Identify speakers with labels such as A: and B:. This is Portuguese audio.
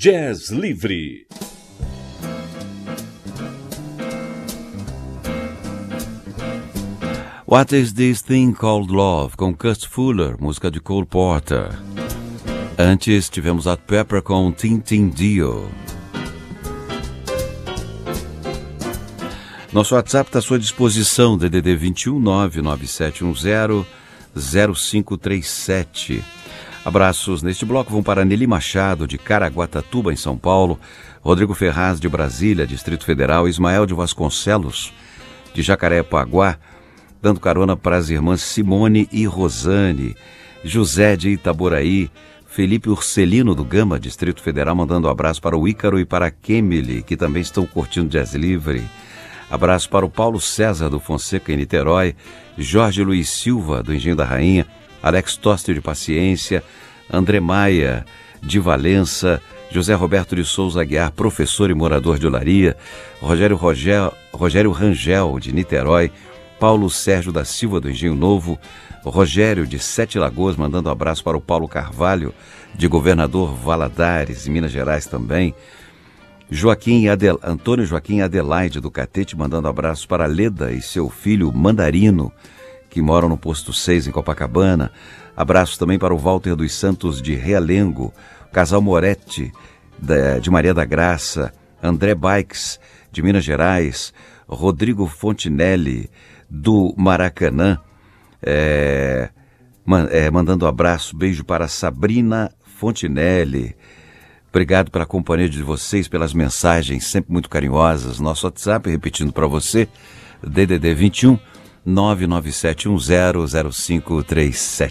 A: Jazz Livre.
B: What is This Thing Called Love, com Kurt Fuller, música de Cole Porter. Antes tivemos Hot Pepper com Tin Tin Dio. Nosso WhatsApp está à sua disposição, DDD 21 99710 0537. Abraços neste bloco vão para Nelly Machado, de Caraguatatuba, em São Paulo, Rodrigo Ferraz, de Brasília, Distrito Federal, Ismael de Vasconcelos, de Jacarepaguá, dando carona para as irmãs Simone e Rosane, José de Itaboraí, Felipe Urcelino, do Gama, Distrito Federal, mandando um abraço para o Ícaro e para a Kemily, que também estão curtindo Jazz Livre. Abraço para o Paulo César, do Fonseca, em Niterói, Jorge Luiz Silva, do Engenho da Rainha, Alex Toster, de Paciência, André Maia, de Valença, José Roberto de Souza Aguiar, professor e morador de Olaria, Rogério Rangel, de Niterói, Paulo Sérgio da Silva, do Engenho Novo, Rogério, de Sete Lagoas, mandando um abraço para o Paulo Carvalho, de Governador Valadares, em Minas Gerais também, Antônio Joaquim Adelaide, do Catete, mandando abraços para Leda e seu filho Mandarino, que moram no Posto 6, em Copacabana. Abraços também para o Walter dos Santos, de Realengo, Casal Moretti, de Maria da Graça, André Bikes, de Minas Gerais, Rodrigo Fontinelli, do Maracanã, mandando abraço, beijo para Sabrina Fontinelli. Obrigado pela companhia de vocês, pelas mensagens sempre muito carinhosas. Nosso WhatsApp, repetindo para você, DDD 21 99710 0537.